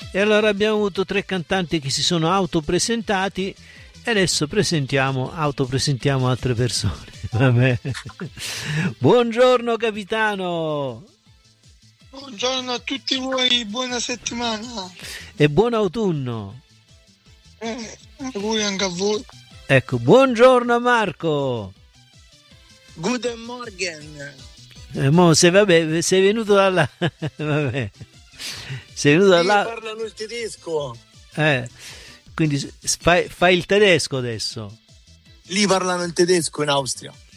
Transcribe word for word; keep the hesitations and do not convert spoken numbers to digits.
E allora abbiamo avuto tre cantanti che si sono autopresentati e adesso presentiamo, autopresentiamo altre persone. Vabbè. Buongiorno capitano. Buongiorno a tutti voi, buona settimana. E buon autunno. Eh, auguri anche a voi. Ecco, buongiorno Marco. Guten Morgen. Eh, mo, se, vabbè, sei venuto da là. Vabbè. Sei venuto da là. Parlano il tedesco. Eh, quindi fai, fai il tedesco adesso. Lì parlano il tedesco in Austria.